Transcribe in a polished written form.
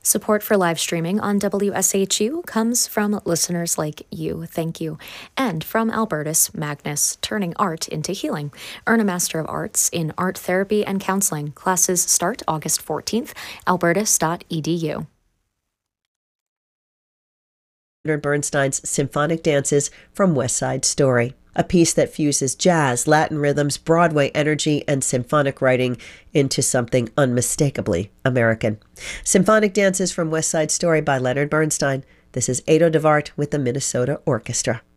Support for live streaming on WSHU comes from listeners like you. Thank you. And from Albertus Magnus, turning art into healing. Earn a Master of Arts in Art Therapy and Counseling. Classes start August 14th, albertus.edu. Leonard Bernstein's Symphonic Dances from West Side Story, a piece that fuses jazz, Latin rhythms, Broadway energy, and symphonic writing into something unmistakably American. Symphonic Dances from West Side Story by Leonard Bernstein. This is Ado DeVart with the Minnesota Orchestra.